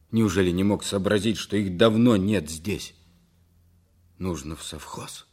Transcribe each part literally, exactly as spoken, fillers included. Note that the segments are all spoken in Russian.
Неужели не мог сообразить, что их давно нет здесь? Нужно в совхоз.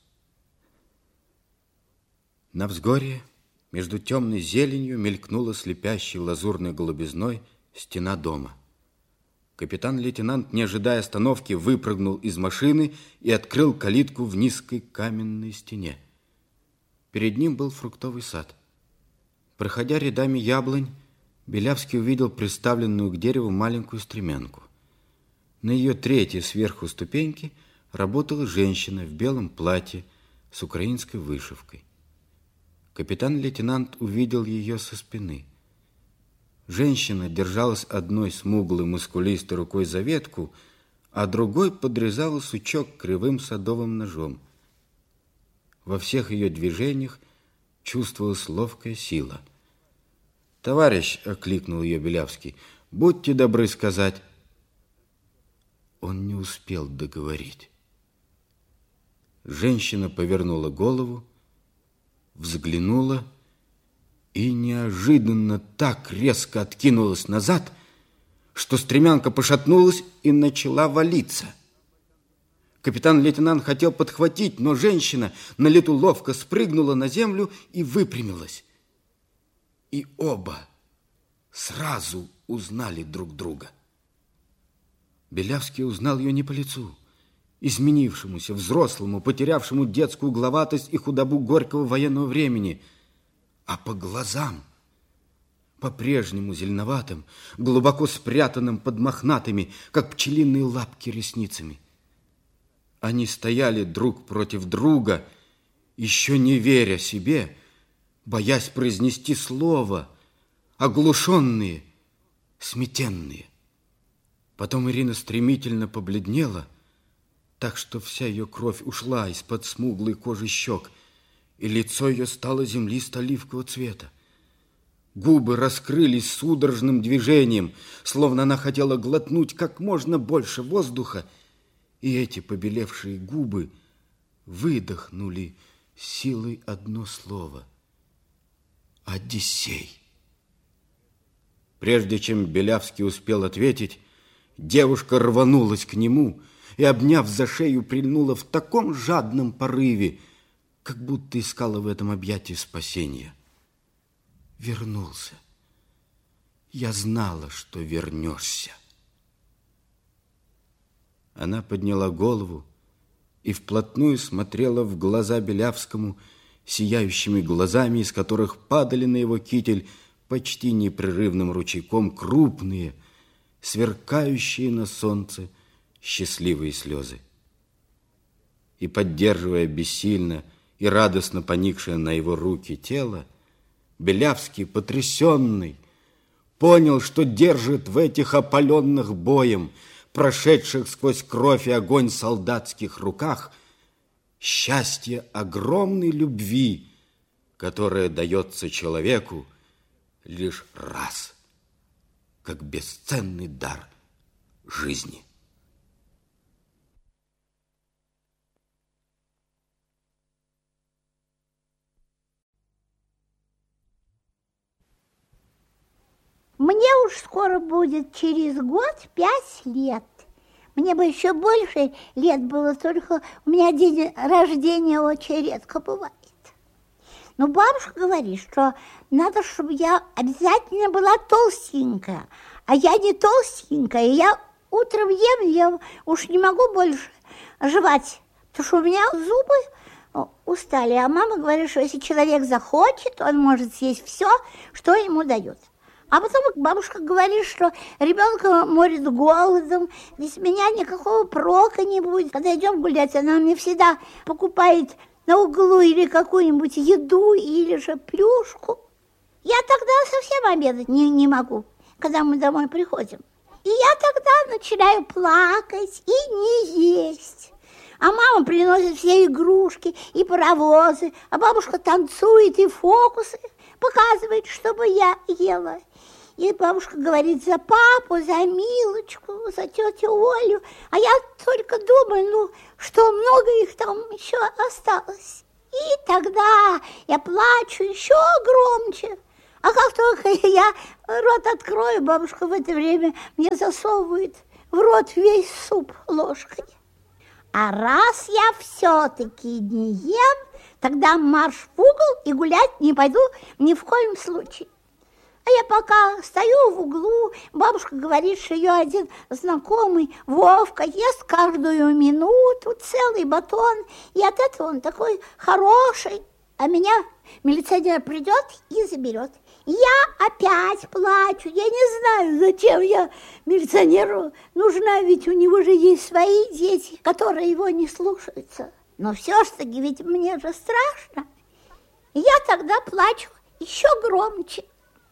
На взгорье между темной зеленью мелькнула слепящей лазурной голубизной стена дома. Капитан-лейтенант, не ожидая остановки, выпрыгнул из машины и открыл калитку в низкой каменной стене. Перед ним был фруктовый сад. Проходя рядами яблонь, Белявский увидел приставленную к дереву маленькую стремянку. На ее третьей сверху ступеньке работала женщина в белом платье с украинской вышивкой. Капитан-лейтенант увидел ее со спины. Женщина держалась одной смуглой мускулистой рукой за ветку, а другой подрезала сучок кривым садовым ножом. Во всех ее движениях чувствовалась ловкая сила. «Товарищ!» — окликнул ее Белявский. «Будьте добры сказать...» Он не успел договорить. Женщина повернула голову, взглянула и неожиданно так резко откинулась назад, что стремянка пошатнулась и начала валиться. Капитан-лейтенант хотел подхватить, но женщина на лету ловко спрыгнула на землю и выпрямилась. И оба сразу узнали друг друга. Белявский узнал ее не по лицу, изменившемуся, взрослому, потерявшему детскую угловатость и худобу горького военного времени, а по глазам, по-прежнему зеленоватым, глубоко спрятанным под мохнатыми, как пчелиные лапки, ресницами. Они стояли друг против друга, еще не веря себе, боясь произнести слово, оглушенные, сметенные. Потом Ирина стремительно побледнела, так что вся ее кровь ушла из-под смуглой кожи щек, и лицо ее стало землисто-оливкового цвета. Губы раскрылись судорожным движением, словно она хотела глотнуть как можно больше воздуха, и эти побелевшие губы выдохнули силой одно слово — «Одиссей». Прежде чем Белявский успел ответить, девушка рванулась к нему и, обняв за шею, прильнула в таком жадном порыве, как будто искала в этом объятии спасения. Вернулся. Я знала, что вернешься. Она подняла голову и вплотную смотрела в глаза Белявскому сияющими глазами, из которых падали на его китель почти непрерывным ручейком крупные, сверкающие на солнце счастливые слезы. И, поддерживая бессильно и радостно поникшее на его руки тело, Белявский, потрясенный, понял, что держит в этих опаленных боем, прошедших сквозь кровь и огонь солдатских руках, счастье огромной любви, которое дается человеку лишь раз, как бесценный дар жизни. Мне уж скоро будет через год пять лет. Мне бы еще больше лет было, только у меня день рождения очень редко бывает. Но бабушка говорит, что надо, чтобы я обязательно была толстенькая. А я не толстенькая, я утром ем, я уж не могу больше жевать, потому что у меня зубы устали. А мама говорит, что если человек захочет, он может съесть все, что ему дают. А потом бабушка говорит, что ребенка морит голодом, без меня никакого прока не будет. Когда идем гулять, она мне всегда покупает на углу или какую-нибудь еду, или же плюшку. Я тогда совсем обедать не, не могу, когда мы домой приходим. И я тогда начинаю плакать и не есть. А мама приносит все игрушки и паровозы, а бабушка танцует и фокусы показывает, чтобы я ела. И бабушка говорит за папу, за Милочку, за тетю Олю. А я только думаю, ну, что много их там еще осталось. И тогда я плачу еще громче. А как только я рот открою, бабушка в это время мне засовывает в рот весь суп ложкой. А раз я все-таки не ем, тогда марш в угол и гулять не пойду ни в коем случае. А я пока стою в углу, бабушка говорит, что ее один знакомый Вовка ест каждую минуту целый батон, и от этого он такой хороший. А меня милиционер придет и заберет. Я опять плачу, я не знаю, зачем я милиционеру нужна, ведь у него же есть свои дети, которые его не слушаются. Но все-таки ведь мне же страшно. И я тогда плачу еще громче.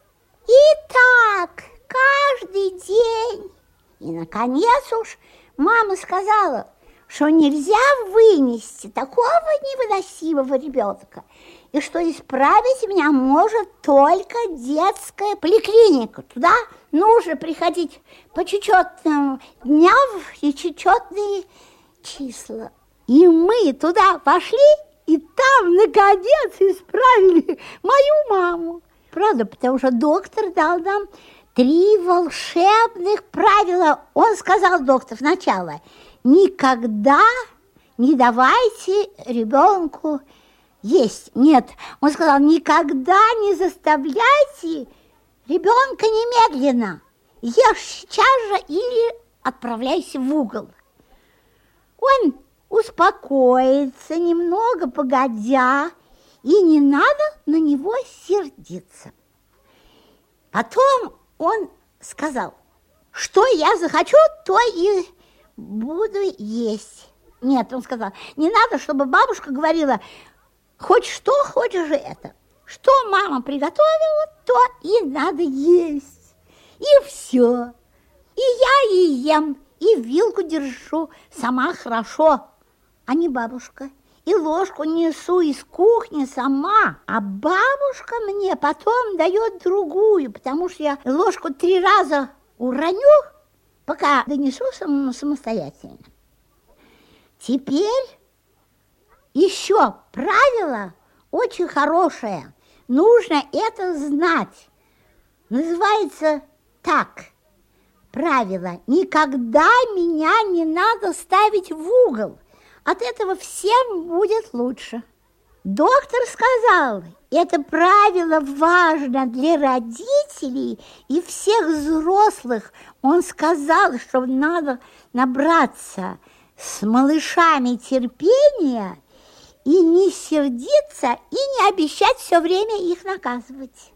И так каждый день. И, наконец уж, мама сказала, что нельзя вынести такого невыносимого ребенка, и что исправить меня может только детская поликлиника. Туда нужно приходить по чечетным дням и чечетные числа. И мы туда пошли, и там, наконец, исправили мою маму. Правда, потому что доктор дал нам три волшебных правила. Он сказал, доктор, сначала, никогда не давайте ребенку есть. Нет, он сказал, никогда не заставляйте ребенка немедленно. Ешь сейчас же или отправляйся в угол. Он успокоится немного, погодя, и не надо на него сердиться. Потом он сказал, что я захочу, то и буду есть. Нет, он сказал, не надо, чтобы бабушка говорила, хоть что хочешь же это. Что мама приготовила, то и надо есть. И все. И я и ем, и вилку держу сама хорошо, а не бабушка. И ложку несу из кухни сама, а бабушка мне потом дает другую, потому что я ложку три раза уроню, пока донесу сам, самостоятельно. Теперь еще правило очень хорошее. Нужно это знать. Называется так. Правило. Никогда меня не надо ставить в угол. От этого всем будет лучше. Доктор сказал, это правило важно для родителей и всех взрослых. Он сказал, что надо набраться с малышами терпения и не сердиться, и не обещать все время их наказывать.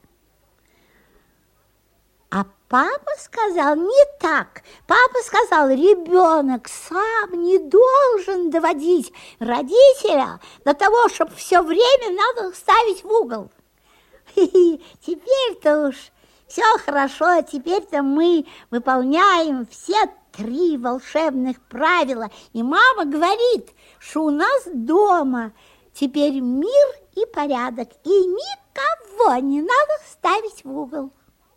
А папа сказал не так. Папа сказал, ребенок сам не должен доводить родителя до того, чтобы все время надо ставить в угол. Теперь-то уж все хорошо, теперь-то мы выполняем все три волшебных правила. И мама говорит, что у нас дома теперь мир и порядок, и никого не надо ставить в угол.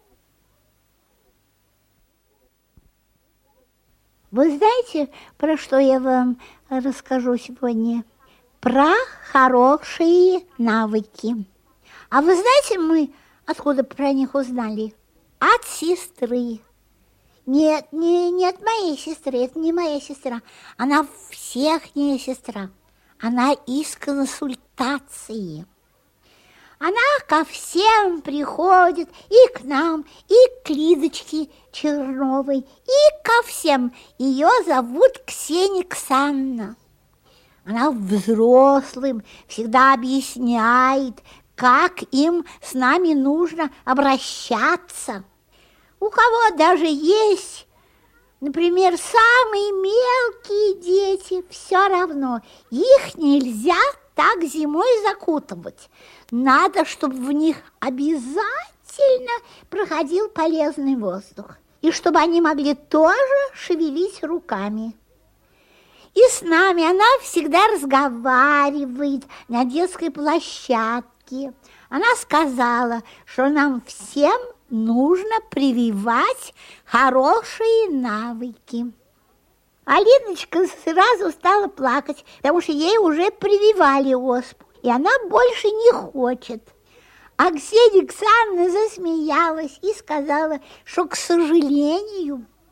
Вы знаете, про что я вам расскажу сегодня? Про хорошие навыки. А вы знаете, мы откуда про них узнали? От сестры. Нет, не, не от моей сестры, это не моя сестра. Она всех не сестра. Она из консультации. Она ко всем приходит, и к нам, и к Лидочке Черновой, и ко всем. Ее зовут Ксения Ксанна. Она взрослым всегда объясняет, как им с нами нужно обращаться. У кого даже есть, например, самые мелкие дети, все равно, их нельзя так зимой закутывать. Надо, чтобы в них обязательно проходил полезный воздух. И чтобы они могли тоже шевелить руками. И с нами она всегда разговаривает на детской площадке. Она сказала, что нам всем нужно прививать хорошие навыки. А Лидочка сразу стала плакать, потому что ей уже прививали оспу, и она больше не хочет. А Ксения Ксанна засмеялась и сказала, что, к сожалению,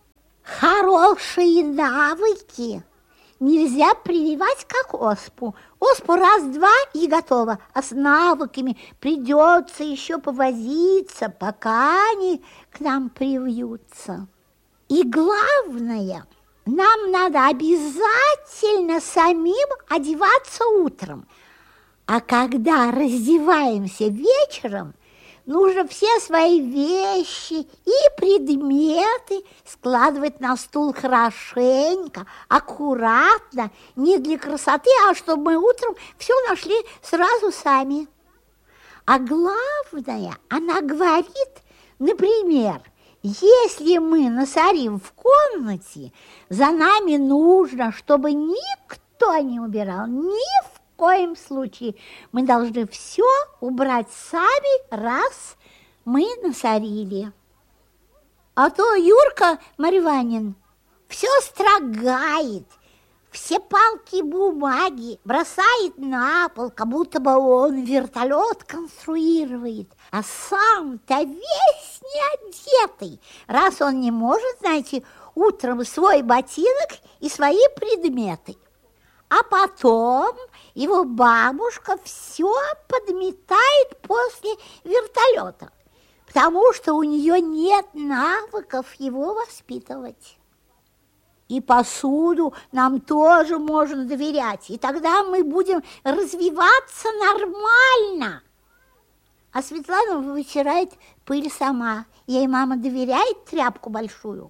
Хорошие навыки нельзя прививать, как оспу. Оспу раз-два и готово. А с навыками придется еще повозиться, пока они к нам привьются. И главное, нам надо обязательно самим одеваться утром. А когда раздеваемся вечером, нужно все свои вещи и предметы складывать на стул хорошенько, аккуратно, не для красоты, а чтобы мы утром все нашли сразу сами. А главное, она говорит, например, если мы насорим в комнате, за нами нужно, чтобы никто не убирал, ни в В коем случае мы должны все убрать сами, раз мы насорили. А то Юрка Марьванин все строгает, все палки бумаги бросает на пол, как будто бы он вертолет конструирует, а сам-то весь не одетый, раз он не может, знаете, утром свой ботинок и свои предметы. А потом его бабушка все подметает после вертолета, потому что у нее нет навыков его воспитывать. И посуду нам тоже можно доверять, и тогда мы будем развиваться нормально. А Светлана вытирает пыль сама, ей мама доверяет тряпку большую.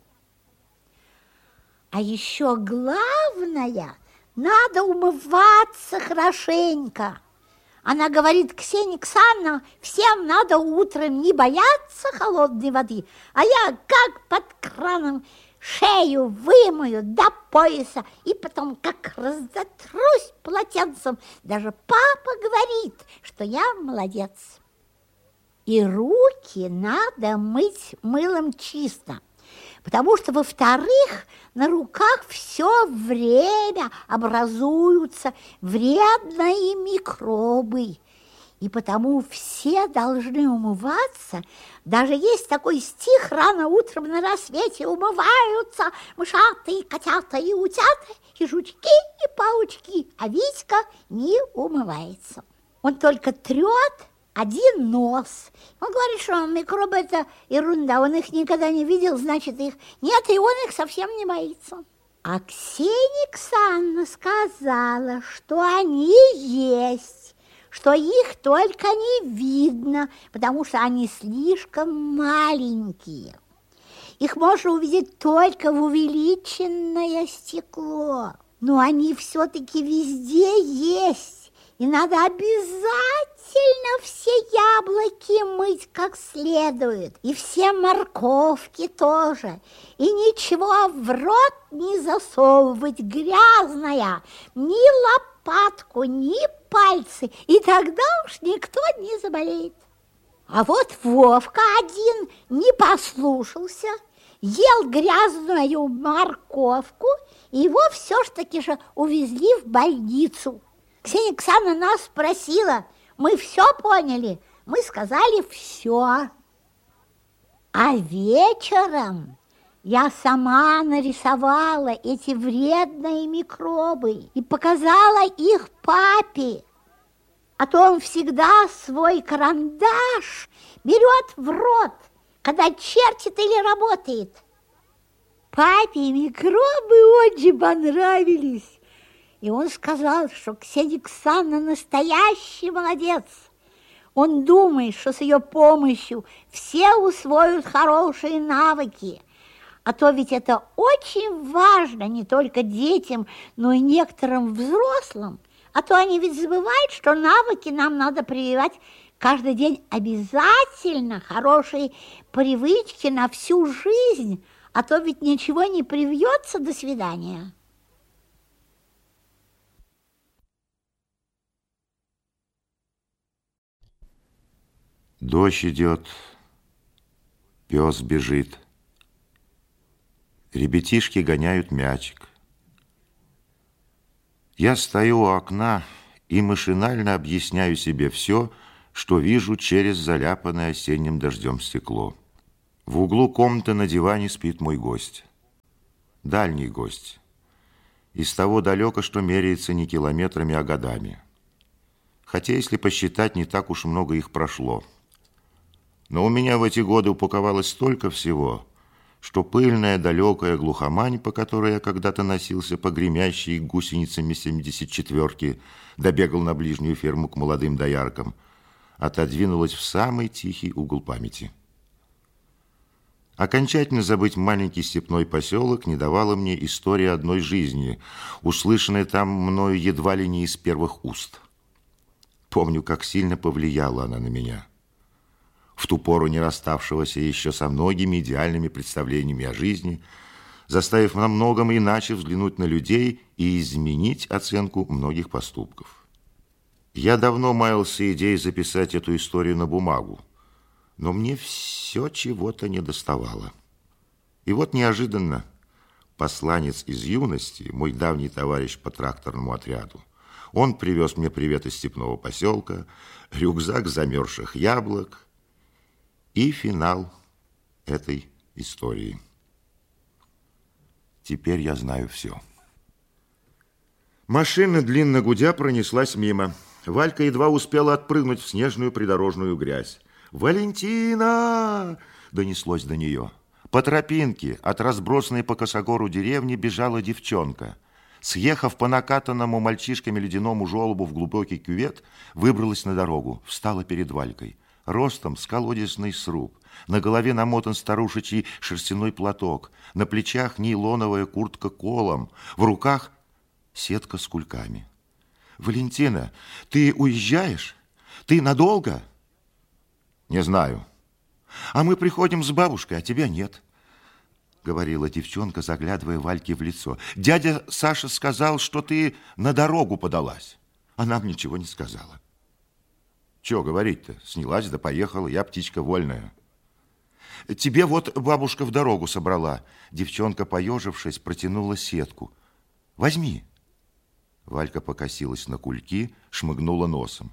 А еще главное – надо умываться хорошенько. Она говорит, Ксения Александровна, всем надо утром не бояться холодной воды, а я как под краном шею вымою до пояса и потом как разотрусь полотенцем. Даже папа говорит, что я молодец. И руки надо мыть мылом чисто. Потому что, во-вторых, на руках все время образуются вредные микробы. И потому все должны умываться. Даже есть такой стих: рано утром на рассвете умываются мышата и котята и утята, и жучки, и паучки, а Витька не умывается. Он только трет один нос. Он говорит, что микробы – это ерунда, он их никогда не видел, значит, их нет, и он их совсем не боится. А Ксения Александровна сказала, что они есть, что их только не видно, потому что они слишком маленькие. Их можно увидеть только в увеличенное стекло, но они все-таки везде есть. И надо обязательно все яблоки мыть как следует, и все морковки тоже, и ничего в рот не засовывать грязное, ни лопатку, ни пальцы, и тогда уж никто не заболеет. А вот Вовка один не послушался, ел грязную морковку, и его все ж таки же увезли в больницу. Ксения Александровна нас спросила, мы все поняли, мы сказали все. А вечером я сама нарисовала эти вредные микробы и показала их папе. А то он всегда свой карандаш берет в рот, когда чертит или работает. Папе микробы очень понравились. И он сказал, что Ксения Александровна настоящий молодец. Он думает, что с ее помощью все усвоят хорошие навыки. А то ведь это очень важно не только детям, но и некоторым взрослым. А то они ведь забывают, что навыки нам надо прививать каждый день обязательно, хорошие привычки на всю жизнь. А то ведь ничего не привьется. До свидания. Дождь идет, пес бежит, ребятишки гоняют мячик. Я стою у окна и машинально объясняю себе все, что вижу через заляпанное осенним дождем стекло. В углу комнаты на диване спит мой гость. дальний гость. Из того далека, что меряется не километрами, а годами. Хотя, если посчитать, не так уж много их прошло. Но у меня в эти годы упаковалось столько всего, что пыльная далекая глухомань, по которой я когда-то носился по гремящей гусеницами семьдесят четвёрки, добегал на ближнюю ферму к молодым дояркам, отодвинулась в самый тихий угол памяти. Окончательно забыть маленький степной поселок не давала мне история одной жизни, услышанная там мною едва ли не из первых уст. Помню, как сильно повлияла она на меня. В ту пору не расставшегося еще со многими идеальными представлениями о жизни, заставив на многом иначе взглянуть на людей и изменить оценку многих поступков. Я давно маялся идеей записать эту историю на бумагу, но мне все чего-то недоставало. И вот неожиданно посланец из юности, мой давний товарищ по тракторному отряду, он привез мне привет из степного поселка, рюкзак замерзших яблок и финал этой истории. Теперь я знаю все. Машина, длинно гудя, пронеслась мимо. Валька едва успела отпрыгнуть в снежную придорожную грязь. «Валентина!» – донеслось до нее. По тропинке от разбросанной по косогору деревни бежала девчонка. Съехав по накатанному мальчишками ледяному желобу в глубокий кювет, выбралась на дорогу, встала перед Валькой. Ростом с колодезный сруб, на голове намотан старушечий шерстяной платок, на плечах нейлоновая куртка колом, в руках сетка с кульками. «Валентина, ты уезжаешь? Ты надолго?» «Не знаю. А мы приходим с бабушкой, а тебя нет», — говорила девчонка, заглядывая Вальке в лицо. «Дядя Саша сказал, что ты на дорогу подалась. А нам ничего не сказала». «Чего говорить-то? Снялась да поехала, я птичка вольная». «Тебе вот бабушка в дорогу собрала». Девчонка, поежившись, протянула сетку. «Возьми». Валька покосилась на кульки, шмыгнула носом.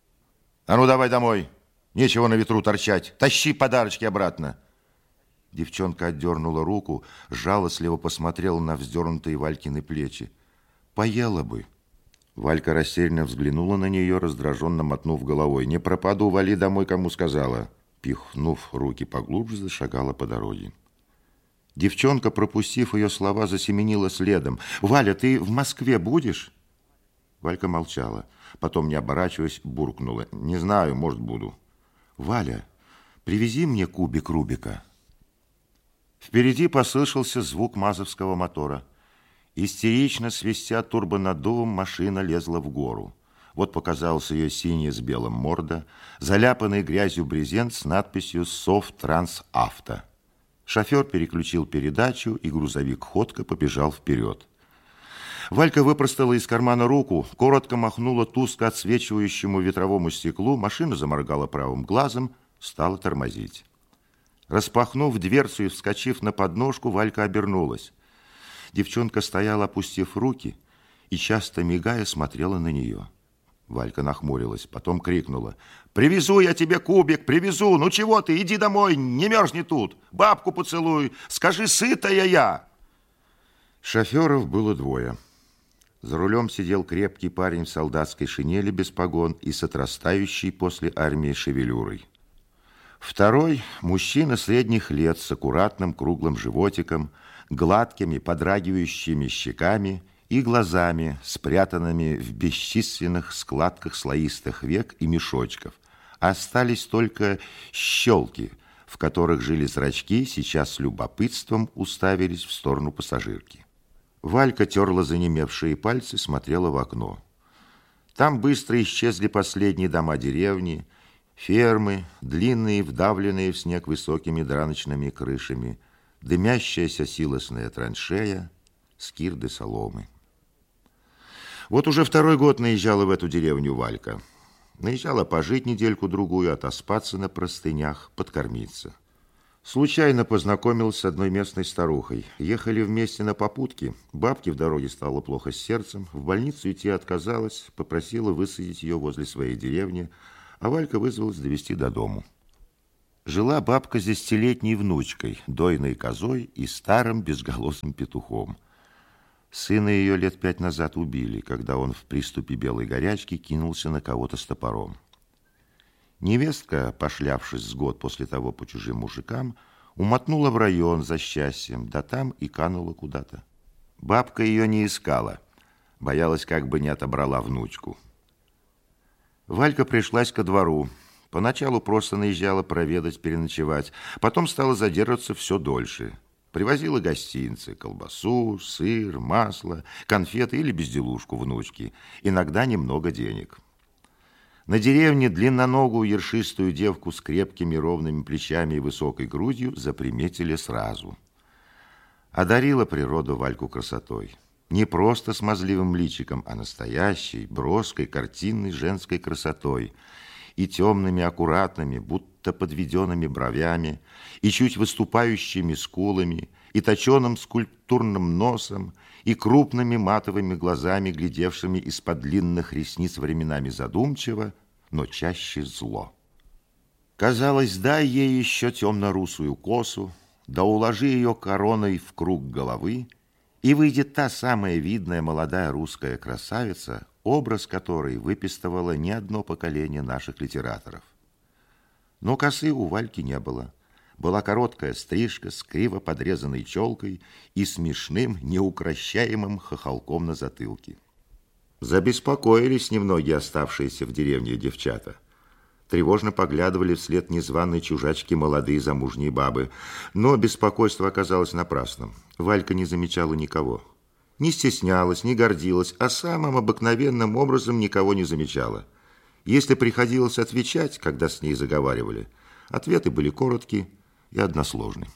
«А ну, давай домой. Нечего на ветру торчать. Тащи подарочки обратно». Девчонка отдернула руку, жалостливо посмотрела на вздернутые Валькины плечи. «Поела бы». Валька растерянно взглянула на нее, раздраженно мотнув головой. «Не пропаду, вали домой, кому сказала». Пихнув руки поглубже, зашагала по дороге. Девчонка, пропустив ее слова, засеменила следом. «Валя, ты в Москве будешь?» Валька молчала. Потом, не оборачиваясь, буркнула. «Не знаю, может, буду». «Валя, привези мне кубик Рубика». Впереди послышался звук мазовского мотора. Истерично свистя турбонаддувом, машина лезла в гору. Вот показался ее синяя с белым морда, заляпанный грязью брезент с надписью «Совтрансавто». Шофер переключил передачу, и грузовик ходко побежал вперед. Валька выпростала из кармана руку, коротко махнула тускло отсвечивающему ветровому стеклу, машина заморгала правым глазом, стала тормозить. Распахнув дверцу и вскочив на подножку, Валька обернулась. Девчонка стояла, опустив руки, и, часто мигая, смотрела на нее. Валька нахмурилась, потом крикнула. «Привезу я тебе кубик, привезу! Ну чего ты, иди домой, не мерзни тут! Бабку поцелуй, скажи, сытая я!» Шоферов было двое. За рулем сидел крепкий парень в солдатской шинели без погон и с отрастающей после армии шевелюрой. Второй – мужчина средних лет с аккуратным круглым животиком, гладкими подрагивающими щеками и глазами, спрятанными в бесчисленных складках слоистых век и мешочков. Остались только щелки, в которых жили зрачки, сейчас с любопытством уставились в сторону пассажирки. Валька терла занемевшие пальцы, смотрела в окно. Там быстро исчезли последние дома деревни, фермы, длинные, вдавленные в снег высокими драночными крышами, дымящаяся силосная траншея, скирды соломы. Вот уже второй год наезжала в эту деревню Валька. Наезжала пожить недельку-другую, отоспаться на простынях, подкормиться. Случайно познакомился с одной местной старухой. Ехали вместе на попутке. Бабке в дороге стало плохо с сердцем. В больницу идти отказалась, попросила высадить ее возле своей деревни, а Валька вызвалась довезти до дому. Жила бабка с десятилетней внучкой, дойной козой и старым безголосым петухом. Сына ее лет пять назад убили, когда он в приступе белой горячки кинулся на кого-то с топором. Невестка, пошлявшись с год после того по чужим мужикам, умотнула в район за счастьем, да там и канула куда-то. Бабка ее не искала, боялась, как бы не отобрала внучку. Валька пришлась ко двору. Поначалу просто наезжала проведать, переночевать, потом стала задерживаться все дольше. Привозила гостинцы, колбасу, сыр, масло, конфеты или безделушку внучки, иногда немного денег. На деревне длинноногую ершистую девку с крепкими ровными плечами и высокой грудью заприметили сразу. Одарила природа Вальку красотой. Не просто смазливым личиком, а настоящей, броской, картинной женской красотой и темными, аккуратными, будто подведенными бровями, и чуть выступающими скулами, и точеным скульптурным носом, и крупными матовыми глазами, глядевшими из-под длинных ресниц временами задумчиво, но чаще зло. Казалось, дай ей еще темно-русую косу, да уложи ее короной в круг головы, и выйдет та самая видная молодая русская красавица, образ которой выпистывало не одно поколение наших литераторов. Но косы у Вальки не было. Была короткая стрижка с криво подрезанной челкой и смешным, неукрощаемым хохолком на затылке. Забеспокоились немногие оставшиеся в деревне девчата. Тревожно поглядывали вслед незваной чужачки молодые замужние бабы, но беспокойство оказалось напрасным. Валька не замечала никого. Не стеснялась, не гордилась, а самым обыкновенным образом никого не замечала. Если приходилось отвечать, когда с ней заговаривали, ответы были короткие и односложные.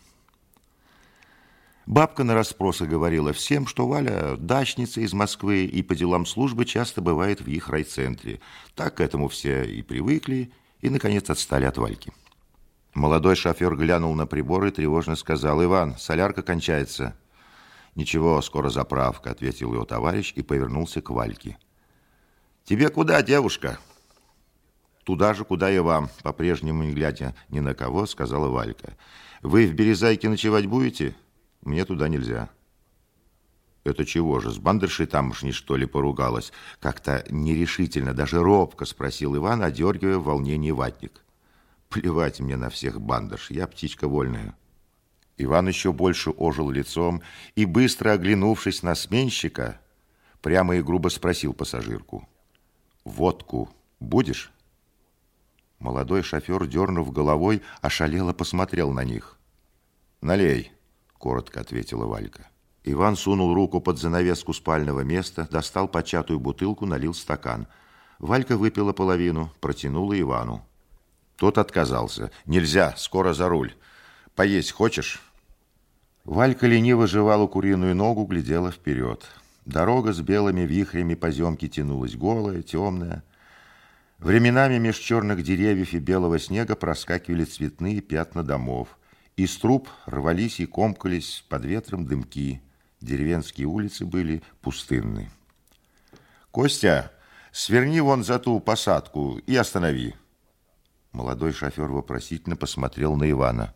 Бабка на расспросы говорила всем, что Валя дачница из Москвы и по делам службы часто бывает в их райцентре. Так к этому все и привыкли, и, наконец, отстали от Вальки. Молодой шофер глянул на прибор и тревожно сказал: «Иван, солярка кончается». «Ничего, скоро заправка», — ответил его товарищ и повернулся к Вальке. «Тебе куда, девушка?» «Туда же, куда и вам», — по-прежнему не глядя ни на кого, сказала Валька. «Вы в Березайке ночевать будете? Мне туда нельзя». «Это чего же, с бандершей тамошней, что ли, поругалась?» Как-то нерешительно, даже робко спросил Иван, одергивая в волнении ватник. «Плевать мне на всех бандерш, я птичка вольная». Иван еще больше ожил лицом и, быстро оглянувшись на сменщика, прямо и грубо спросил пассажирку: «Водку будешь?» Молодой шофер, дернув головой, ошалело посмотрел на них. «Налей», — коротко ответила Валька. Иван сунул руку под занавеску спального места, достал початую бутылку, налил стакан. Валька выпила половину, протянула Ивану. Тот отказался. «Нельзя, скоро за руль. Поесть хочешь?» Валька лениво жевала куриную ногу, глядела вперед. Дорога с белыми вихрями поземки тянулась голая, темная. Временами меж черных деревьев и белого снега проскакивали цветные пятна домов. Из труб рвались и комкались под ветром дымки. Деревенские улицы были пустынны. «Костя, сверни вон за ту посадку и останови». Молодой шофер вопросительно посмотрел на Ивана.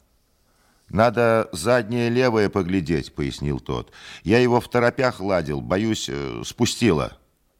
«Надо заднее левое поглядеть», — пояснил тот. «Я его в торопях ладил, боюсь, э, спустило».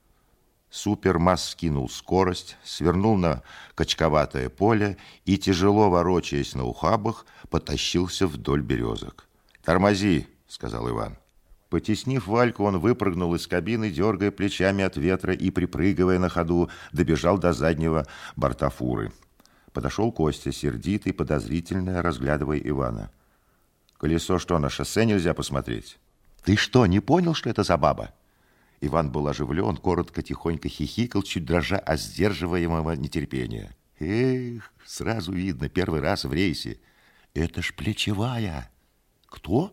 Супермаз скинул скорость, свернул на качковатое поле и, тяжело ворочаясь на ухабах, потащился вдоль березок. «Тормози», — сказал Иван. Потеснив Вальку, он выпрыгнул из кабины, дергая плечами от ветра и, припрыгивая на ходу, добежал до заднего борта фуры. Подошел Костя, сердитый, подозрительно, разглядывая Ивана. «Колесо что, на шоссе нельзя посмотреть?» «Ты что, не понял, что это за баба?» Иван был оживлен, коротко, тихонько хихикал, чуть дрожа от сдерживаемого нетерпения. «Эх, сразу видно, первый раз в рейсе. Это ж плечевая». «Кто?»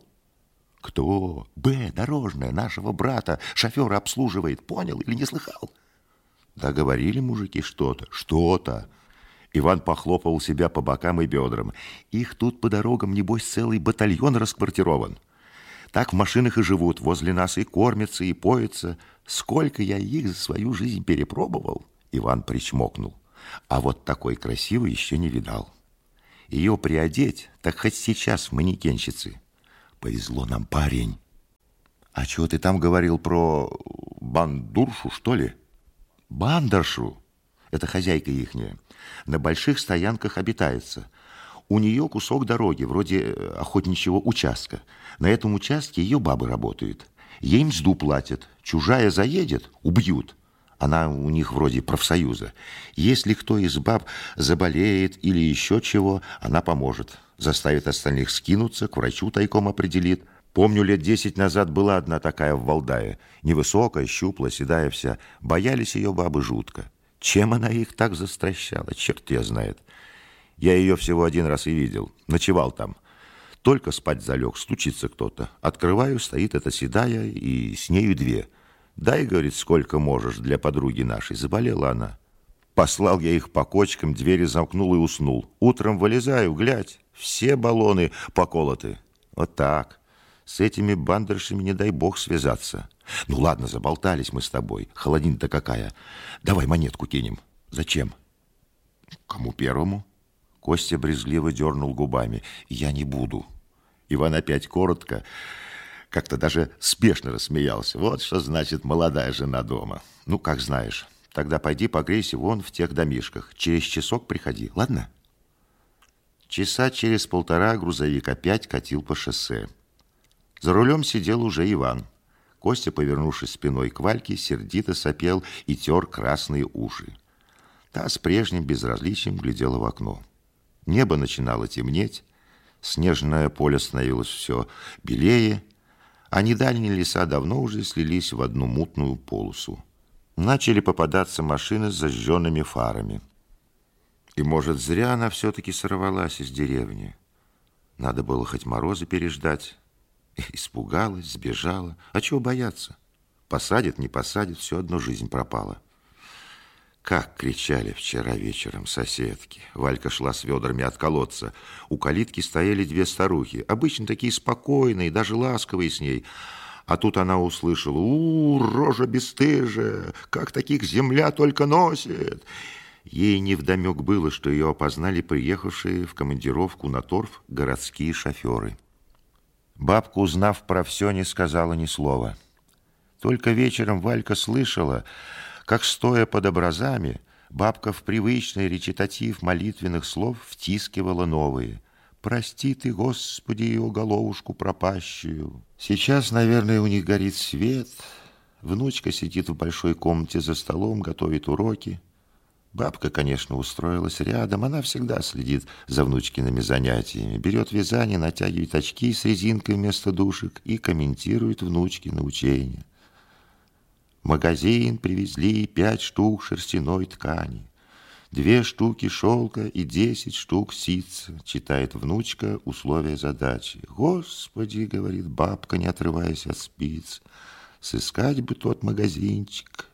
«Кто? Б, дорожная, нашего брата, шофера обслуживает. Понял или не слыхал?» «Да говорили мужики что-то, что-то». Иван похлопал себя по бокам и бедрам. «Их тут по дорогам, небось, целый батальон расквартирован. Так в машинах и живут, возле нас и кормятся, и поятся. Сколько я их за свою жизнь перепробовал!» Иван причмокнул. «А вот такой красивый еще не видал. Ее приодеть, так хоть сейчас в манекенщицы. Повезло нам, парень. А чего ты там говорил про бандуршу, что ли? Бандершу. Это хозяйка ихняя. На больших стоянках обитается. У нее кусок дороги, вроде охотничьего участка. На этом участке ее бабы работают. Ей мзду платят. Чужая заедет, убьют. Она у них вроде профсоюза. Если кто из баб заболеет или еще чего, она поможет. Заставит остальных скинуться, к врачу тайком определит. Помню, лет десять назад была одна такая в Валдае. Невысокая, щуплая, седая вся. Боялись ее бабы жутко. Чем она их так застращала, черт ее знает. Я ее всего один раз и видел. Ночевал там. Только спать залег, стучится кто-то. Открываю, стоит эта седая, и с нею две. Дай, говорит, сколько можешь для подруги нашей. Заболела она. Послал я их по кочкам, двери замкнул и уснул. Утром вылезаю, глядь, все баллоны поколоты. Вот так. С этими бандершами не дай бог связаться. Ну ладно, заболтались мы с тобой. Холодина-то какая. Давай монетку кинем. Зачем? Кому первому? Костя брезгливо дернул губами. Я не буду. Иван опять коротко, как-то даже спешно рассмеялся. Вот что значит молодая жена дома. Ну, как знаешь. Тогда пойди погрейся вон в тех домишках. Через часок приходи, ладно? Часа через полтора грузовик опять катил по шоссе. За рулем сидел уже Иван. Костя, повернувшись спиной к Вальке, сердито сопел и тер красные уши. Та с прежним безразличием глядела в окно. Небо начинало темнеть, снежное поле становилось все белее, а недальние леса давно уже слились в одну мутную полосу. Начали попадаться машины с зажженными фарами. И, может, зря она все-таки сорвалась из деревни. Надо было хоть морозы переждать. Испугалась, сбежала. А чего бояться? Посадят, не посадят, все одно жизнь пропала. Как кричали вчера вечером соседки. Валька шла с ведрами от колодца. У калитки стояли две старухи. Обычно такие спокойные, даже ласковые с ней. А тут она услышала: «У, рожа бесстыжая, как таких земля только носит!» Ей невдомек было, что ее опознали приехавшие в командировку на торф городские шоферы. Бабка, узнав про все, не сказала ни слова. Только вечером Валька слышала, как, стоя под образами, бабка в привычный речитатив молитвенных слов втискивала новые. «Прости ты, Господи, ее головушку пропащую». Сейчас, наверное, у них горит свет. Внучка сидит в большой комнате за столом, готовит уроки. Бабка, конечно, устроилась рядом. Она всегда следит за внучкиными занятиями. Берет вязание, натягивает очки с резинкой вместо душек и комментирует внучкины учения. В магазин привезли пять штук шерстяной ткани, две штуки шелка и десять штук ситца, читает внучка условия задачи. «Господи, — говорит бабка, не отрываясь от спиц, — сыскать бы тот магазинчик».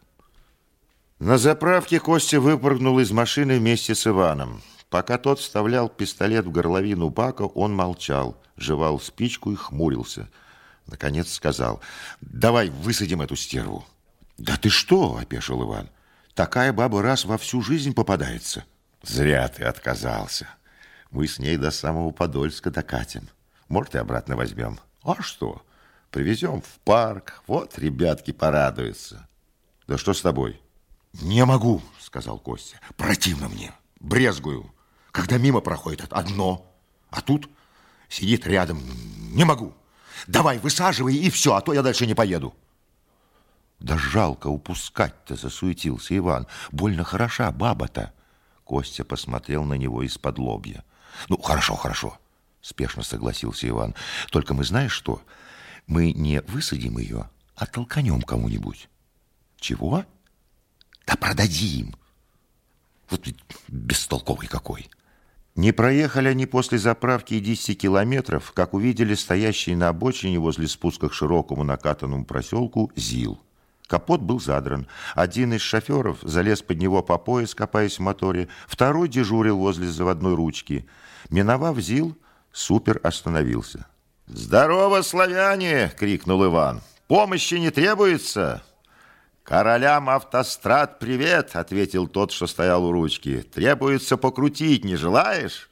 На заправке Костя выпрыгнул из машины вместе с Иваном. Пока тот вставлял пистолет в горловину бака, он молчал, жевал спичку и хмурился. Наконец сказал: «Давай высадим эту стерву». «Да ты что?» – опешил Иван. «Такая баба раз во всю жизнь попадается». «Зря ты отказался. Мы с ней до самого Подольска докатим. Может, и обратно возьмем. А что? Привезем в парк. Вот ребятки порадуются». «Да что с тобой?» «Не могу», – сказал Костя. «Противно мне. Брезгую. Когда мимо проходит одно, а тут сидит рядом. Не могу. Давай, высаживай, и все, а то я дальше не поеду». «Да жалко упускать-то», — засуетился Иван. «Больно хороша баба-то». Костя посмотрел на него из-под лобья. «Ну, хорошо, хорошо», — спешно согласился Иван. «Только мы знаешь что? Мы не высадим ее, а толканем кому-нибудь». «Чего?» «Да продадим». Вот ведь бестолковый какой. Не проехали они после заправки и десяти километров, как увидели стоящий на обочине возле спуска к широкому накатанному проселку ЗИЛ. Капот был задран. Один из шоферов залез под него по пояс, копаясь в моторе. Второй дежурил возле заводной ручки. Миновав ЗИЛ, Супер остановился. «Здорово, славяне!» — крикнул Иван. «Помощи не требуется?» «Королям автострад привет!» — ответил тот, что стоял у ручки. «Требуется покрутить, не желаешь?»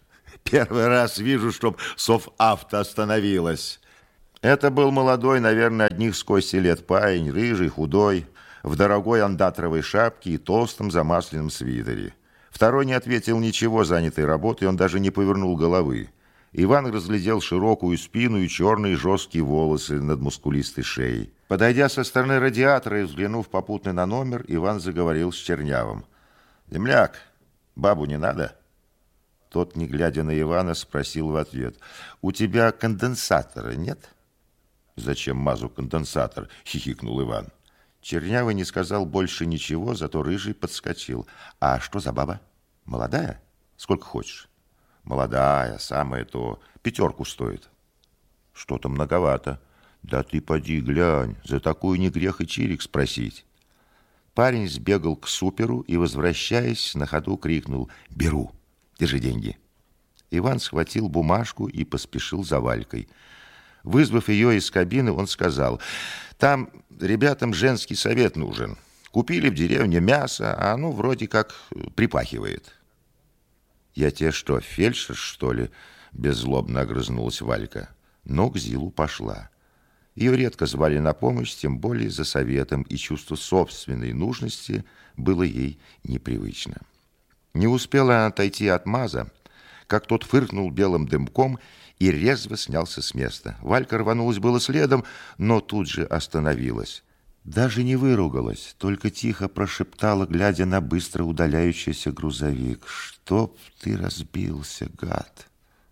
Первый раз вижу, чтоб Совавто остановилась. Это был молодой, наверное, одних с кости лет парень, рыжий, худой, в дорогой андатровой шапке и толстом замасленном свитере. Второй не ответил ничего занятой работой, он даже не повернул головы. Иван разглядел широкую спину и черные жесткие волосы над мускулистой шеей. Подойдя со стороны радиатора и взглянув попутно на номер, Иван заговорил с Чернявым. «Земляк, бабу не надо?» Тот, не глядя на Ивана, спросил в ответ. «У тебя конденсатора нет?» «Зачем мазу конденсатор?» — хихикнул Иван. Чернявый не сказал больше ничего, зато рыжий подскочил. «А что за баба? Молодая? Сколько хочешь?» «Молодая, самое то. Пятерку стоит». «Что-то многовато». «Да ты поди глянь, за такую не грех и чирик спросить». Парень сбегал к суперу и, возвращаясь, на ходу крикнул: «Беру, держи деньги». Иван схватил бумажку и поспешил за Валькой. Вызвав ее из кабины, он сказал: «Там ребятам женский совет нужен. Купили в деревне мясо, а оно вроде как припахивает». «Я тебе что, фельдшер, что ли?» – беззлобно огрызнулась Валька. Но к Зилу пошла. Ее редко звали на помощь, тем более за советом, и чувство собственной нужности было ей непривычно. Не успела она отойти от маза, как тот фыркнул белым дымком и резво снялся с места. Валька рванулась было следом, но тут же остановилась. Даже не выругалась, только тихо прошептала, глядя на быстро удаляющийся грузовик: «Чтоб ты разбился, гад!»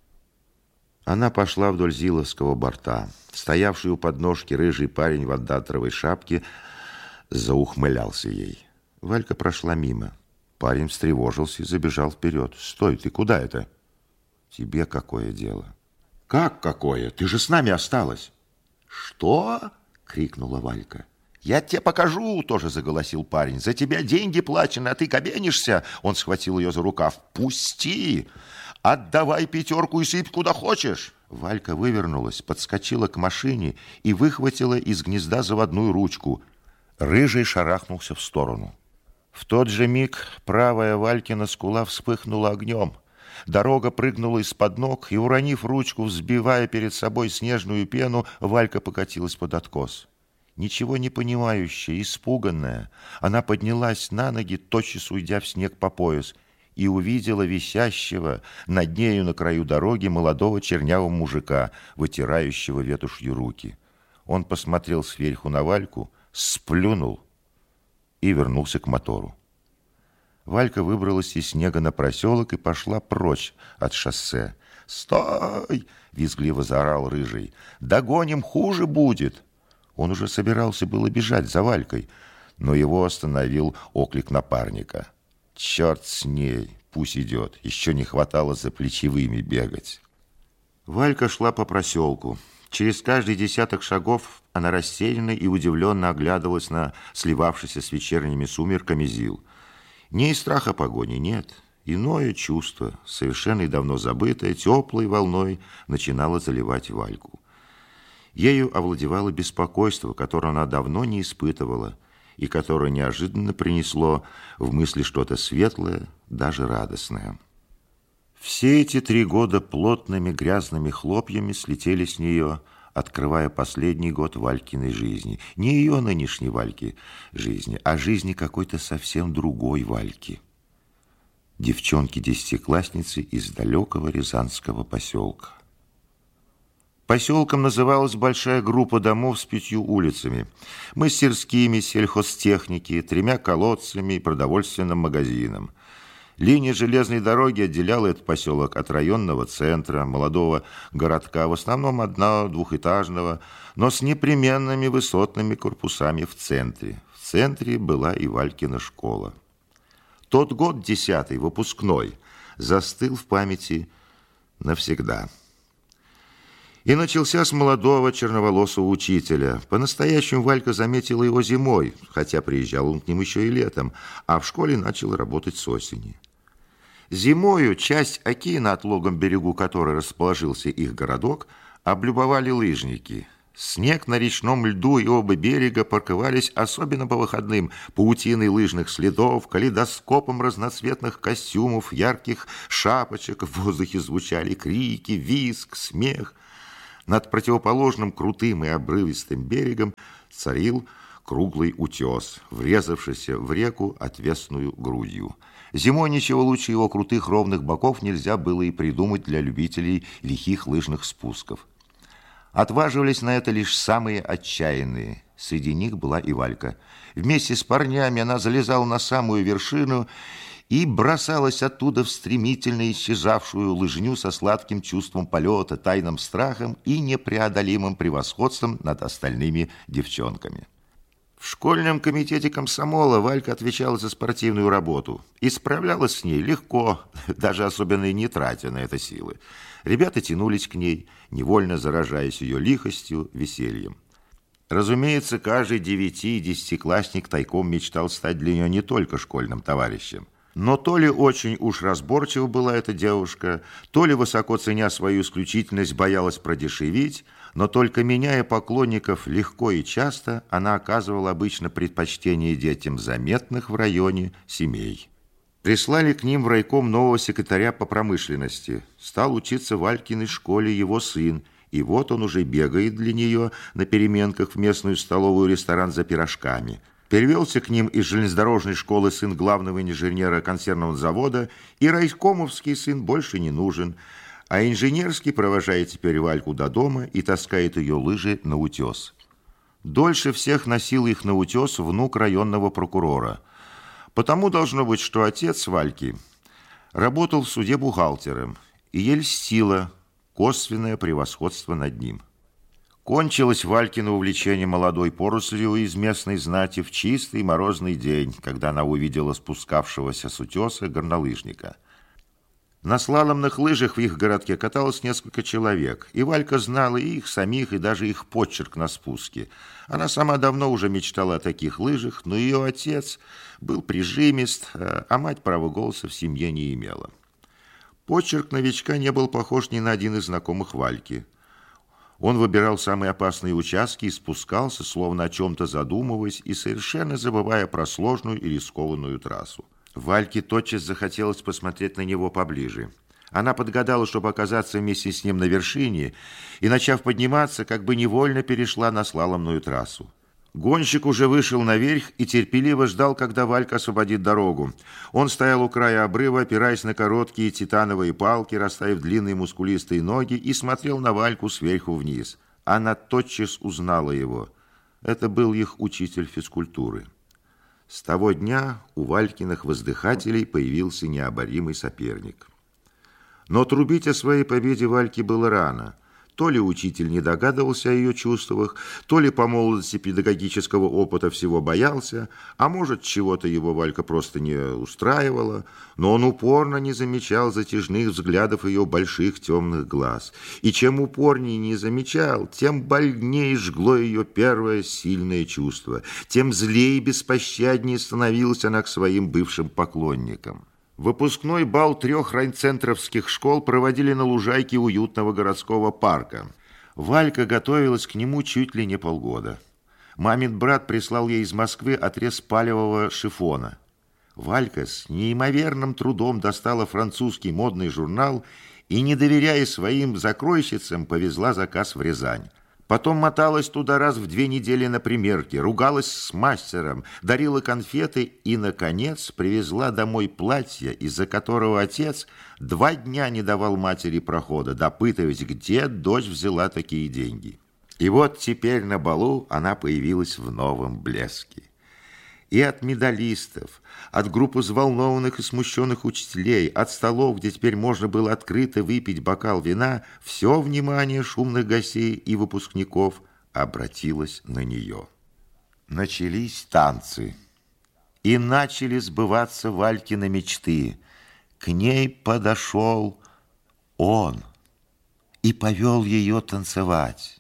Она пошла вдоль Зиловского борта. Стоявший у подножки рыжий парень в андатровой шапке заухмылялся ей. Валька прошла мимо. Парень встревожился и забежал вперед. «Стой, ты куда это?» «Тебе какое дело?» «Как какое? Ты же с нами осталась!» «Что?» — крикнула Валька. «Я тебе покажу!» — тоже заголосил парень. «За тебя деньги плачены, а ты кабенишься!» Он схватил ее за рукав. «Пусти! Отдавай пятерку и сыпь куда хочешь!» Валька вывернулась, подскочила к машине и выхватила из гнезда заводную ручку. Рыжий шарахнулся в сторону. В тот же миг правая Валькина скула вспыхнула огнем. Дорога прыгнула из-под ног, и, уронив ручку, взбивая перед собой снежную пену, Валька покатилась под откос. Ничего не понимающая, испуганная, она поднялась на ноги, тотчас уйдя в снег по пояс, и увидела висящего над нею на краю дороги молодого чернявого мужика, вытирающего ветошью руки. Он посмотрел сверху на Вальку, сплюнул и вернулся к мотору. Валька выбралась из снега на проселок и пошла прочь от шоссе. «Стой!» — визгливо заорал рыжий. «Догоним, хуже будет!» Он уже собирался было бежать за Валькой, но его остановил оклик напарника. «Черт с ней, пусть идет, еще не хватало за плечевыми бегать». Валька шла по проселку. Через каждый десяток шагов она растерянно и удивленно оглядывалась на сливавшийся с вечерними сумерками Зил. Не из страха погони, нет. Иное чувство, совершенно и давно забытое, теплой волной начинало заливать Вальку. Ею овладевало беспокойство, которое она давно не испытывала, и которое неожиданно принесло в мысли что-то светлое, даже радостное. Все эти три года плотными грязными хлопьями слетели с нее, открывая последний год Валькиной жизни. Не ее нынешней Вальки жизни, а жизни какой-то совсем другой Вальки. Девчонки-десятиклассницы из далекого рязанского поселка. Поселком называлась большая группа домов с пятью улицами, мастерскими, сельхозтехники, тремя колодцами и продовольственным магазином. Линия железной дороги отделяла этот поселок от районного центра, молодого городка, в основном одно-двухэтажного, но с непременными высотными корпусами в центре. В центре была и Валькина школа. Тот год, десятый, выпускной, застыл в памяти навсегда. И начался с молодого черноволосого учителя. По-настоящему Валька заметила его зимой, хотя приезжал он к ним еще и летом, а в школе начал работать с осени. Зимою часть оки, на отлогом берегу которой расположился их городок, облюбовали лыжники. Снег на речном льду и оба берега парковались особенно по выходным паутиной лыжных следов, калейдоскопом разноцветных костюмов, ярких шапочек. В воздухе звучали крики, визг, смех. Над противоположным крутым и обрывистым берегом царил круглый утес, врезавшийся в реку отвесную грудью. Зимой ничего лучше его крутых ровных боков нельзя было и придумать для любителей лихих лыжных спусков. Отваживались на это лишь самые отчаянные. Среди них была и Валька. Вместе с парнями она залезала на самую вершину и бросалась оттуда в стремительно исчезавшую лыжню со сладким чувством полета, тайным страхом и непреодолимым превосходством над остальными девчонками. В школьном комитете комсомола Валька отвечала за спортивную работу и справлялась с ней легко, даже особенно и не тратя на это силы. Ребята тянулись к ней, невольно заражаясь ее лихостью, весельем. Разумеется, каждый девяти- и десятиклассник тайком мечтал стать для нее не только школьным товарищем. Но то ли очень уж разборчива была эта девушка, то ли, высоко ценя свою исключительность, боялась продешевить, но только меняя поклонников легко и часто, она оказывала обычно предпочтение детям заметных в районе семей. Прислали к ним в райком нового секретаря по промышленности. Стал учиться в Валькиной школе его сын, и вот он уже бегает для нее на переменках в местную столовую и ресторан за пирожками. Перевелся к ним из железнодорожной школы сын главного инженера консервного завода, и райкомовский сын больше не нужен, а инженерский провожает теперь Вальку до дома и таскает ее лыжи на утес. Дольше всех носил их на утес внук районного прокурора. Потому должно быть, что отец Вальки работал в суде бухгалтером, и ей льстило косвенное превосходство над ним. Кончилось Валькино увлечение молодой порослью из местной знати в чистый морозный день, когда она увидела спускавшегося с утеса горнолыжника. На слаломных лыжах в их городке каталось несколько человек, и Валька знала и их самих, и даже их почерк на спуске. Она сама давно уже мечтала о таких лыжах, но ее отец был прижимист, а мать права голоса в семье не имела. Почерк новичка не был похож ни на один из знакомых Вальки. Он выбирал самые опасные участки и спускался, словно о чем-то задумываясь и совершенно забывая про сложную и рискованную трассу. Вальке тотчас захотелось посмотреть на него поближе. Она подгадала, чтобы оказаться вместе с ним на вершине, и, начав подниматься, как бы невольно перешла на слаломную трассу. Гонщик уже вышел наверх и терпеливо ждал, когда Валька освободит дорогу. Он стоял у края обрыва, опираясь на короткие титановые палки, расставив длинные мускулистые ноги, и смотрел на Вальку сверху вниз. Она тотчас узнала его. Это был их учитель физкультуры. С того дня у Валькиных воздыхателей появился необоримый соперник. Но трубить о своей победе Вальке было рано. То ли учитель не догадывался о ее чувствах, то ли по молодости педагогического опыта всего боялся, а может, чего-то его Валька просто не устраивала, но он упорно не замечал затяжных взглядов ее больших темных глаз. И чем упорнее не замечал, тем больнее жгло ее первое сильное чувство, тем злее и беспощаднее становилась она к своим бывшим поклонникам. Выпускной бал трех райцентровских школ проводили на лужайке уютного городского парка. Валька готовилась к нему чуть ли не полгода. Мамин брат прислал ей из Москвы отрез палевого шифона. Валька с неимоверным трудом достала французский модный журнал и, не доверяя своим закройщицам, повезла заказ в Рязань. Потом моталась туда раз в две недели на примерке, ругалась с мастером, дарила конфеты и, наконец, привезла домой платье, из-за которого отец два дня не давал матери прохода, допытываясь, где дочь взяла такие деньги. И вот теперь на балу она появилась в новом блеске. И от медалистов, от группы взволнованных и смущенных учителей, от столов, где теперь можно было открыто выпить бокал вина, все внимание шумных гостей и выпускников обратилось на нее. Начались танцы, и начали сбываться Валькины мечты. К ней подошел он и повел ее танцевать.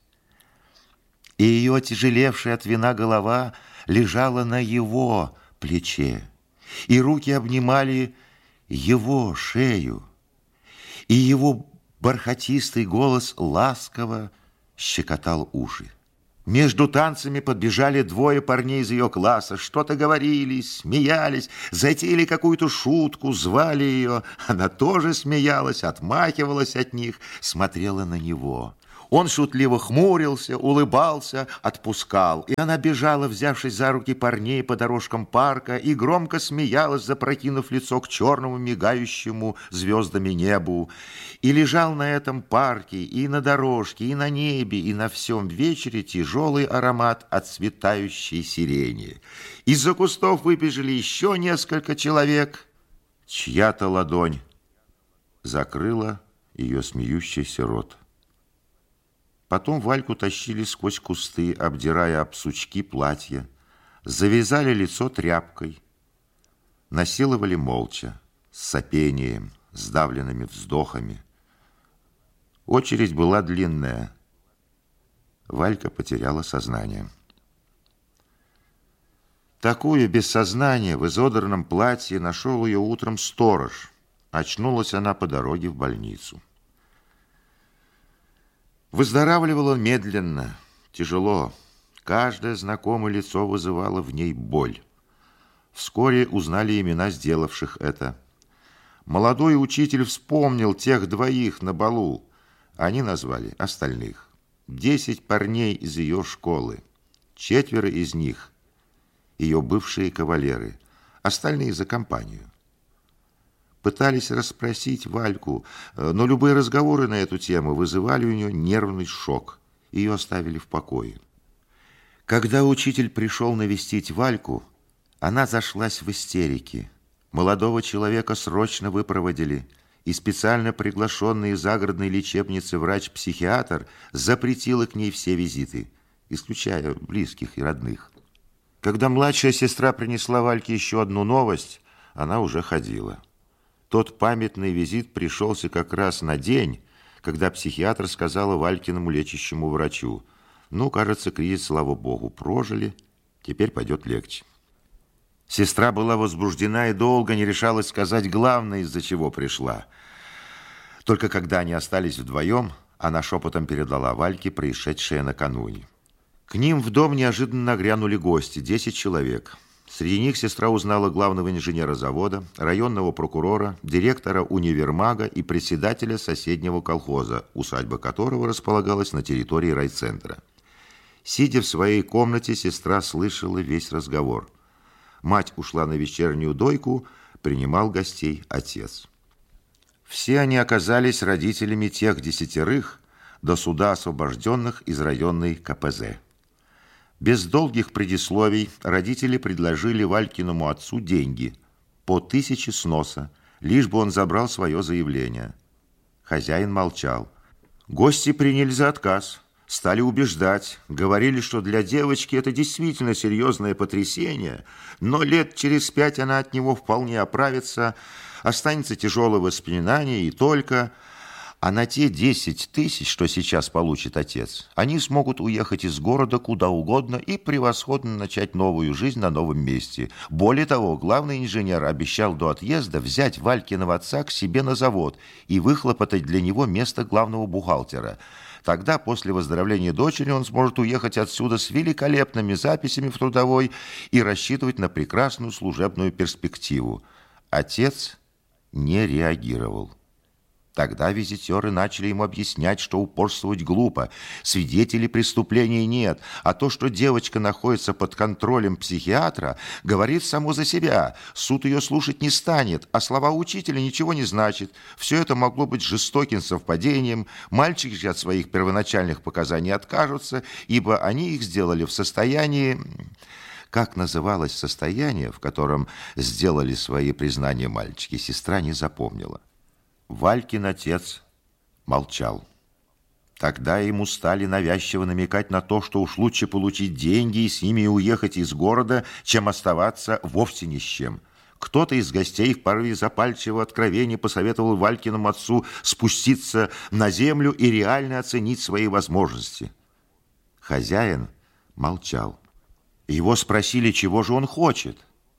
И ее тяжелевшая от вина голова лежала на его плече, и руки обнимали его шею, и его бархатистый голос ласково щекотал уши. Между танцами подбежали двое парней из ее класса, что-то говорили, смеялись, затеяли какую-то шутку, звали ее. Она тоже смеялась, отмахивалась от них, смотрела на него. Он шутливо хмурился, улыбался, отпускал. И она бежала, взявшись за руки парней по дорожкам парка, и громко смеялась, запрокинув лицо к черному, мигающему звездами небу. И лежал на этом парке, и на дорожке, и на небе, и на всем вечере тяжелый аромат отцветающей сирени. Из-за кустов выбежали еще несколько человек. Чья-то ладонь закрыла ее смеющийся рот. Потом Вальку тащили сквозь кусты, обдирая об сучки платья, завязали лицо тряпкой, насиловали молча, с сопением, сдавленными вздохами. Очередь была длинная. Валька потеряла сознание. Такую, без сознания, в изодранном платье нашел ее утром сторож. Очнулась она по дороге в больницу. Выздоравливала медленно, тяжело. Каждое знакомое лицо вызывало в ней боль. Вскоре узнали имена сделавших это. Молодой учитель вспомнил тех двоих на балу. Они назвали остальных. Десять парней из ее школы. Четверо из них – ее бывшие кавалеры, остальные за компанию. Пытались расспросить Вальку, но любые разговоры на эту тему вызывали у нее нервный шок. Ее оставили в покое. Когда учитель пришел навестить Вальку, она зашлась в истерике. Молодого человека срочно выпроводили, и специально приглашенный из загородной лечебницы врач-психиатр запретила к ней все визиты, исключая близких и родных. Когда младшая сестра принесла Вальке еще одну новость, она уже ходила. Тот памятный визит пришелся как раз на день, когда психиатр сказала Валькиному лечащему врачу: «Ну, кажется, кризис, слава богу, прожили, теперь пойдет легче». Сестра была возбуждена и долго не решалась сказать главное, из-за чего пришла. Только когда они остались вдвоем, она шепотом передала Вальке происшедшее накануне. К ним в дом неожиданно нагрянули гости, десять человек. Среди них сестра узнала главного инженера завода, районного прокурора, директора универмага и председателя соседнего колхоза, усадьба которого располагалась на территории райцентра. Сидя в своей комнате, сестра слышала весь разговор. Мать ушла на вечернюю дойку, принимал гостей отец. Все они оказались родителями тех десятерых до суда освобожденных из районной ка пэ зэ. Без долгих предисловий родители предложили Валькиному отцу деньги, по тысяче сноса, лишь бы он забрал свое заявление. Хозяин молчал. Гости приняли за отказ, стали убеждать, говорили, что для девочки это действительно серьезное потрясение, но лет через пять она от него вполне оправится, останется тяжелое воспоминание и только... А на те десять тысяч, что сейчас получит отец, они смогут уехать из города куда угодно и превосходно начать новую жизнь на новом месте. Более того, главный инженер обещал до отъезда взять Валькиного отца к себе на завод и выхлопотать для него место главного бухгалтера. Тогда, после выздоровления дочери, он сможет уехать отсюда с великолепными записями в трудовой и рассчитывать на прекрасную служебную перспективу. Отец не реагировал. Тогда визитеры начали ему объяснять, что упорствовать глупо, свидетелей преступления нет, а то, что девочка находится под контролем психиатра, говорит само за себя. Суд ее слушать не станет, а слова учителя ничего не значат. Все это могло быть жестоким совпадением. Мальчики же от своих первоначальных показаний откажутся, ибо они их сделали в состоянии... Как называлось состояние, в котором сделали свои признания мальчики, сестра не запомнила. Валькин отец молчал. Тогда ему стали навязчиво намекать на то, что уж лучше получить деньги и с ними уехать из города, чем оставаться вовсе ни с чем. Кто-то из гостей в порыве запальчивого откровения посоветовал Валькиному отцу спуститься на землю и реально оценить свои возможности. Хозяин молчал. Его спросили, чего же он хочет.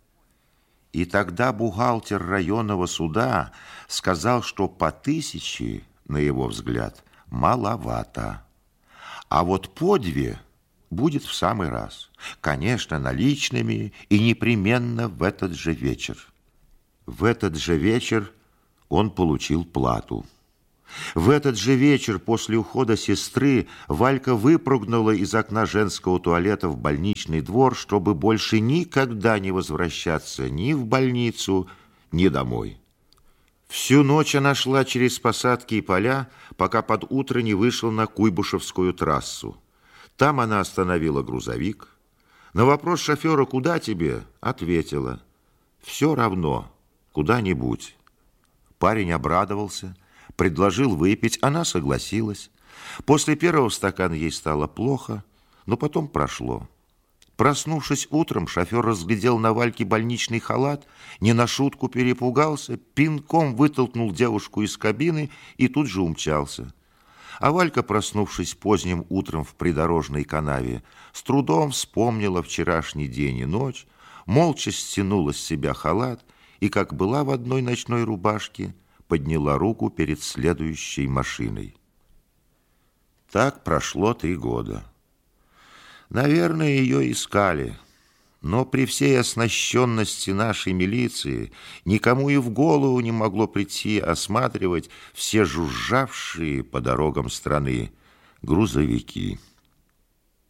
И тогда бухгалтер районного суда сказал, что по тысяче, на его взгляд, маловато. А вот по две будет в самый раз. Конечно, наличными и непременно в этот же вечер. В этот же вечер он получил плату. В этот же вечер после ухода сестры Валька выпрыгнула из окна женского туалета в больничный двор, чтобы больше никогда не возвращаться ни в больницу, ни домой. Всю ночь она шла через посадки и поля, пока под утро не вышла на Куйбышевскую трассу. Там она остановила грузовик. На вопрос шофера «Куда тебе?» ответила: «Все равно, куда-нибудь». Парень обрадовался, предложил выпить, она согласилась. После первого стакана ей стало плохо, но потом прошло. Проснувшись утром, шофер разглядел на Вальке больничный халат, не на шутку перепугался, пинком вытолкнул девушку из кабины и тут же умчался. А Валька, проснувшись поздним утром в придорожной канаве, с трудом вспомнила вчерашний день и ночь, молча стянула с себя халат и, как была в одной ночной рубашке, подняла руку перед следующей машиной. Так прошло три года. Наверное, ее искали, но при всей оснащенности нашей милиции никому и в голову не могло прийти осматривать все жужжавшие по дорогам страны грузовики.